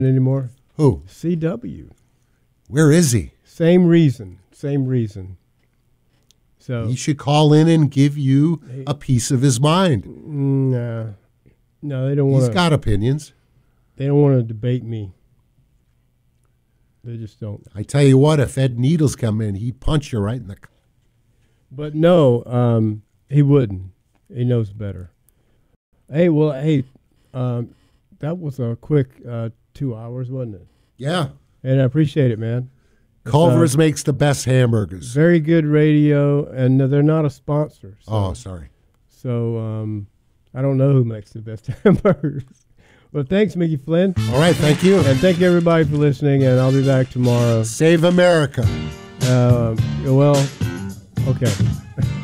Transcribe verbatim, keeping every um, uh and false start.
anymore? Who? C W. Where is he? Same reason. Same reason. So He should call in and give you a piece of his mind. no, no, they don't want He's to. got opinions. They don't want to debate me. They just don't. I tell you what, if Ed Needles come in, he'd punch you right in the. But no, um, he wouldn't. He knows better. Hey, well, hey, um, that was a quick uh, two hours, wasn't it? Yeah. And I appreciate it, man. Culver's uh, makes the best hamburgers. Very good radio, and they're not a sponsor. So, Oh, sorry. So um, I don't know who makes the best hamburgers. Well, thanks, Mickey Flynn. All right, thank you. And thank you, everybody, for listening, and I'll be back tomorrow. Save America. Uh, well, okay.